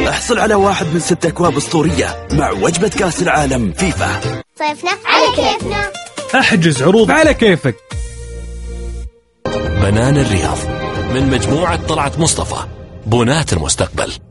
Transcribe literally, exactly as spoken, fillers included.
احصل على واحد من ست أكواب أسطورية مع وجبة كأس العالم فيفا. صيفنا على كيفنا. احجز عروض على كيفك. بنان الرياض من مجموعة طلعت مصطفى، بنات المستقبل.